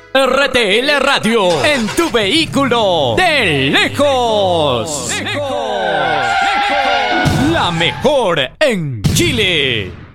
RTL Radio, en tu vehículo, de lejos. La mejor en Chile.